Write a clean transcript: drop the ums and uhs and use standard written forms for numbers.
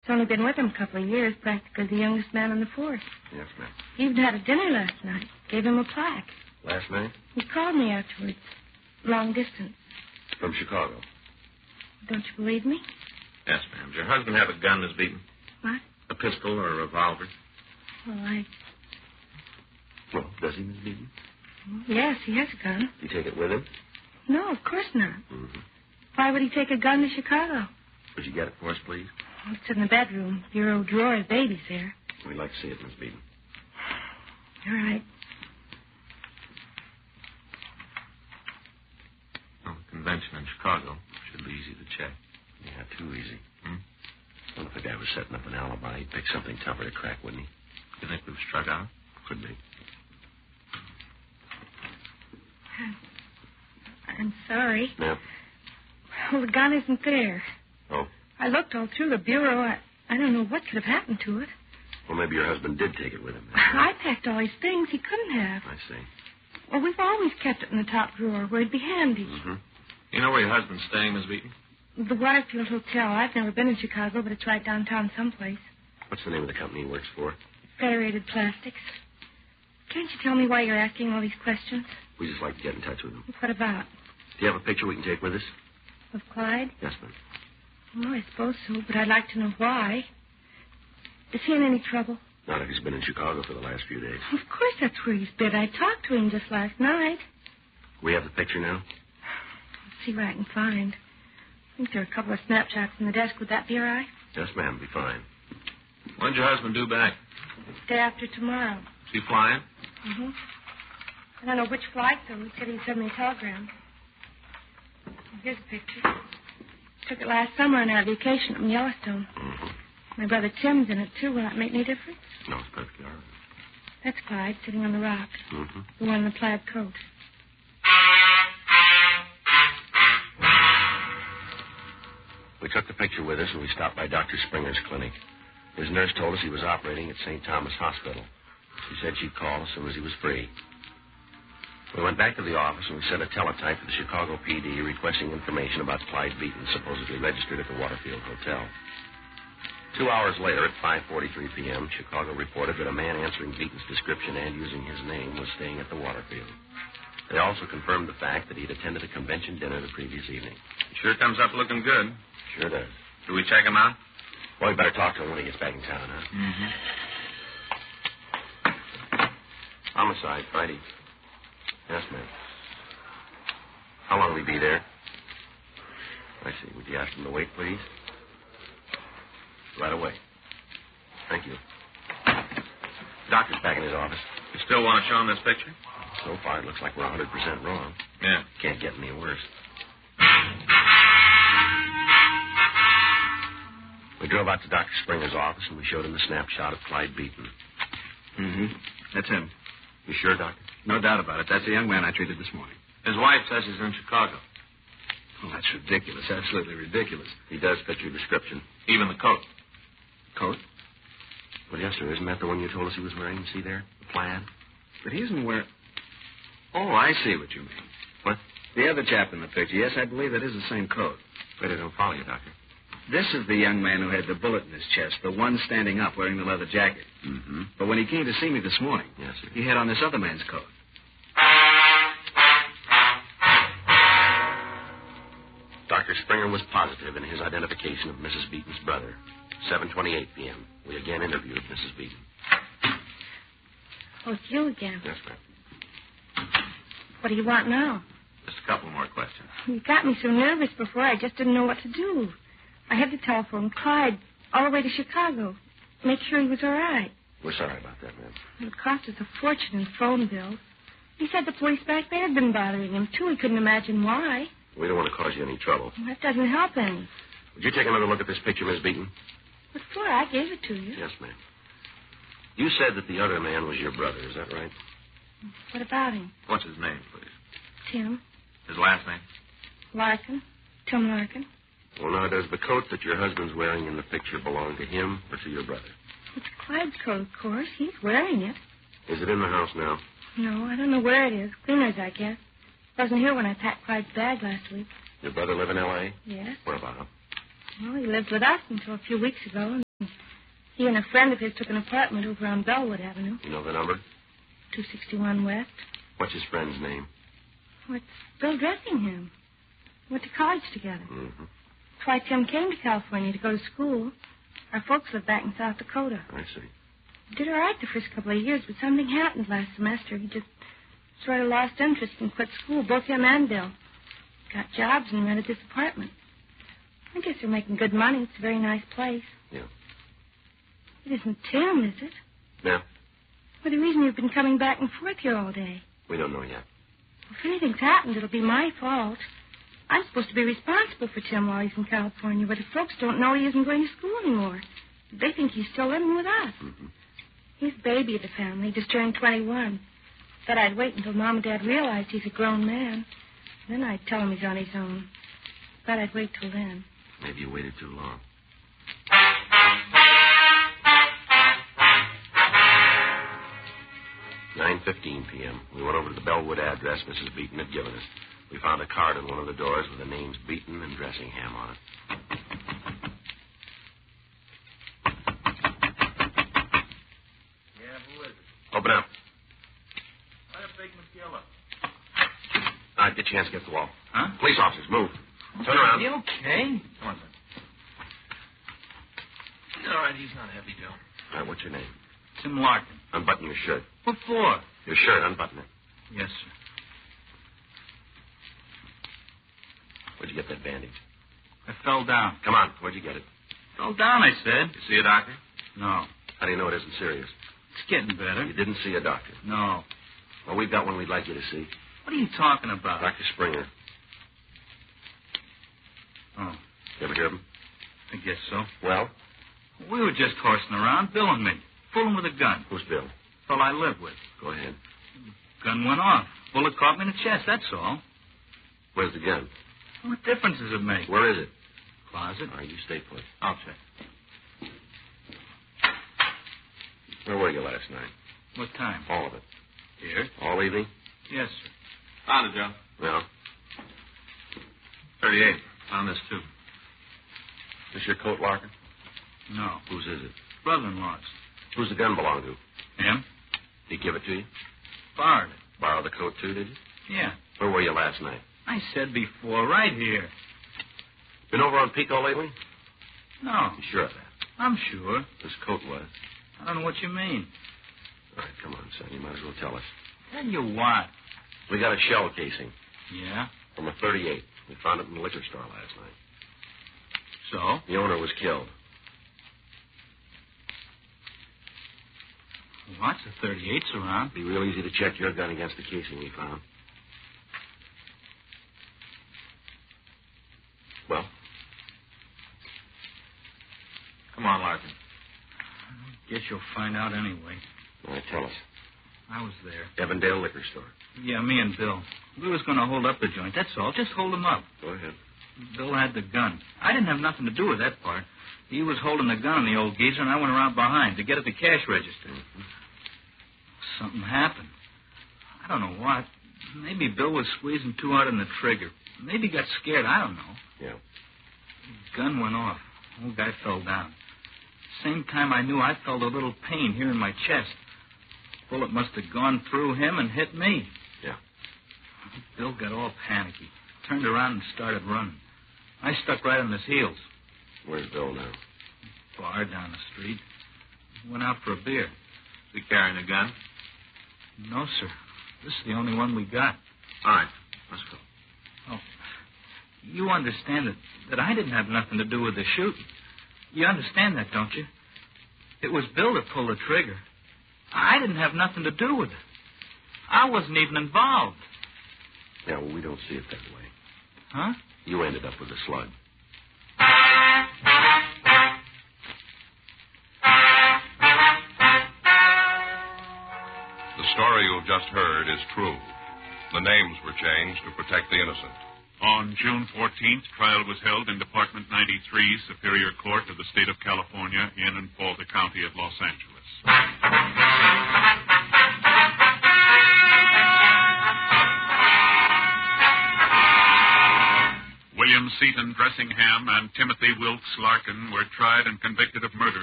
He's only been with him a couple of years, practically the youngest man on the force. Yes, ma'am. He even had a dinner last night. Gave him a plaque. Last night? He called me afterwards. Long distance. From Chicago. Don't you believe me? Yes, ma'am. Does your husband have a gun, Miss Beaton? What? A pistol or a revolver? Well, Well, does he, Miss Beaton? Yes, he has a gun. You take it with him? No, of course not. Mm-hmm. Why would he take a gun to Chicago? Would you get it for us, please? Oh, it's in the bedroom. Bureau drawer. The baby's there. We'd like to see it, Miss Beaton. All right. Well, the convention in Chicago should be easy to check. Yeah, too easy. Hmm? Well, if the guy was setting up an alibi, he'd pick something tougher to crack, wouldn't he? You think we've struck out? Could be. I'm sorry. No? Well, the gun isn't there. Oh. I looked all through the bureau. I don't know what could have happened to it. Well, maybe your husband did take it with him. I packed all his things. He couldn't have. I see. Well, we've always kept it in the top drawer where it'd be handy. Mm-hmm. You know where your husband's staying, Miss Beaton? The Waterfield Hotel. I've never been in Chicago, but it's right downtown someplace. What's the name of the company he works for? Federated Plastics. Can't you tell me why you're asking all these questions? We just like to get in touch with him. What about? Do you have a picture we can take with us? Of Clyde? Yes, ma'am. Well, I suppose so, but I'd like to know why. Is he in any trouble? Not if he's been in Chicago for the last few days. Of course that's where he's been. I talked to him just last night. We have the picture now? Let's see what I can find. I think there are a couple of snapshots in the desk. Would that be all right? Yes, ma'am. Be fine. When's your husband due back? Day after tomorrow. Is he flying? Mm-hmm. I don't know which flight, though. He said he sent me a telegram. Here's a picture. Took it last summer on our vacation up in Yellowstone. Mm-hmm. My brother Tim's in it, too. Will that make any difference? No, it's perfectly all right. That's Clyde, sitting on the rock. Mm-hmm. The one in the plaid coat. We took the picture with us, and we stopped by Dr. Springer's clinic. His nurse told us he was operating at St. Thomas Hospital. She said she'd call as soon as he was free. We went back to the office, and we sent a teletype to the Chicago PD requesting information about Clyde Beaton, supposedly registered at the Waterfield Hotel. 2 hours later, at 5:43 p.m., Chicago reported that a man answering Beaton's description and using his name was staying at the Waterfield. They also confirmed the fact that he'd attended a convention dinner the previous evening. Sure comes up looking good. Sure does. Do we check him out? Well, we better talk to him when he gets back in town, huh? Mm-hmm. Homicide, Friday. Yes, ma'am. How long will he be there? I see. Would you ask him to wait, please? Right away. Thank you. Doctor's back in his office. You still want to show him this picture? So far, it looks like we're 100% wrong. Yeah. Can't get any worse. We drove out to Dr. Springer's office, and we showed him the snapshot of Clyde Beaton. Mm-hmm. That's him. You sure, Doctor? No doubt about it. That's the young man I treated this morning. His wife says he's in Chicago. Oh, that's ridiculous. Absolutely ridiculous. He does fit your description. Even the coat. Coat? Well, yes, sir. Isn't that the one you told us he was wearing? See there? The plaid? But he isn't wearing... Oh, I see what you mean. What? The other chap in the picture. Yes, I believe that is the same coat. Wait, I don't follow you, Doctor. This is the young man who had the bullet in his chest, the one standing up wearing the leather jacket. Mm-hmm. But when he came to see me this morning, Yes, sir. he had on this other man's coat. Dr. Springer was positive in his identification of Mrs. Beaton's brother. 7:28 p.m. We again interviewed Mrs. Beaton. Oh, it's you again. Yes, ma'am. What do you want now? Just a couple more questions. You got me so nervous before, I just didn't know what to do. I had to telephone Clyde all the way to Chicago. Make sure he was all right. We're sorry about that, ma'am. It cost us a fortune in phone bills. He said the police back there had been bothering him, too. He couldn't imagine why. We don't want to cause you any trouble. Well, that doesn't help any. Would you take another look at this picture, Miss Beaton? What for? I gave it to you. Yes, ma'am. You said that the other man was your brother. Is that right? What about him? What's his name, please? Tim. His last name? Larkin. Tim Larkin. Well, now, does the coat that your husband's wearing in the picture belong to him or to your brother? It's Clyde's coat, of course. He's wearing it. Is it in the house now? No, I don't know where it is. Cleaner's, I guess. Wasn't here when I packed Clyde's bag last week. Your brother live in L.A.? Yes. Where about? Well, he lived with us until a few weeks ago, and He and a friend of his took an apartment over on Bellwood Avenue, You know the number? 261 West. What's his friend's name? Well, it's Bill Dressingham. Went to college together. Mm-hmm. That's why Tim came to California to go to school. Our folks live back in South Dakota. I see. He did all right the first couple of years, but something happened last semester. He just sort of lost interest and quit school, both him and Bill. Got jobs and rented this apartment. I guess they're making good money. It's a very nice place. Yeah. It isn't Tim, is it? No, Well, the reason you've been coming back and forth here all day. we don't know yet. Well, if anything's happened, it'll be my fault. I'm supposed to be responsible for Tim while he's in California, but the folks don't know he isn't going to school anymore. They think he's still living with us. Mm-hmm. He's baby of the family. He just turned 21. Said I'd wait until Mom and Dad realized he's a grown man. Then I'd tell him he's on his own. Thought I'd wait till then. Maybe you waited too long. $9:15 p.m. We went over to the Bellwood address Mrs. Beaton had given us. We found a card on one of the doors with the names Beaton and Dressingham on it. Yeah, who is it? Open up. Why a big McGilla? All right, get your hands against the wall. Huh? Police officers, move. Turn around. You okay? Come on, son. He's all right. He's not heavy, Joe. All right, what's your name? Tim Larkin. Unbutton your shirt. What for? Your shirt, unbutton it. Yes, sir. Where'd you get that bandage? I fell down. Come on, where'd you get it? Fell down, I said. You see a doctor? No. How do you know it isn't serious? It's getting better. You didn't see a doctor. No. Well, we've got one we'd like you to see. What are you talking about? Dr. Springer. Oh, You ever hear of him? I guess so. Well, We were just horsing around, Bill and me. Fooling with a gun. who's Bill? Fellow I live with. Go ahead. Gun went off. Bullet caught me in the chest, that's all. Where's the gun? What difference does it make? Where is it? Closet. All right, you stay put. I'll check. Where were you last night? What time? All of it. Here. All evening? Yes, sir. Found it, Joe. Well, 38. Found this, too. is this your coat, Larkin? No. Whose is it? Brother-in-law's. Who's the gun belong to? Him? Did he give it to you? Borrowed it. Borrow the coat, too, did you? Yeah. Where were you last night? I said before, right here. Been over on Pico lately? No. You sure of that? I'm sure. This coat was. I don't know what you mean. All right, come on, son. You might as well tell us. Tell you what? We got a shell casing Yeah? from a 38. We found it in the liquor store last night. So? The owner was killed. Lots of 38s around. Be real easy to check your gun against the casing we found. Well? Come on, Larkin. Guess you'll find out anyway. All right, tell us. I was there. Evandale Liquor Store. Yeah, me and Bill. We was going to hold up the joint, that's all. Just hold him up. Go ahead. Bill had the gun. I didn't have nothing to do with that part. He was holding the gun on the old geezer, and I went around behind to get at the cash register. Mm-hmm. Something happened. I don't know what. Maybe Bill was squeezing too hard on the trigger. Maybe he got scared. I don't know. Yeah. The gun went off. The old guy fell down. Same time I knew, I felt a little pain here in my chest. Bullet must have gone through him and hit me. Yeah. Bill got all panicky. Turned around and started running. I stuck right on his heels. Where's Bill now? Bar down the street. Went out for a beer. Is he carrying a gun? No, sir. This is the only one we got. All right. Let's go. Oh, you understand that I didn't have nothing to do with the shooting. You understand that, don't you? It was Bill that pulled the trigger. I didn't have nothing to do with it. I wasn't even involved. Yeah, well, we don't see it that way. Huh? You ended up with a slug. The story you've just heard is true. The names were changed to protect the innocent. On June 14th, trial was held in Department 93, Superior Court of the State of California, in and for the County of Los Angeles. William Seaton Dressingham and Timothy Wilkes Larkin were tried and convicted of murder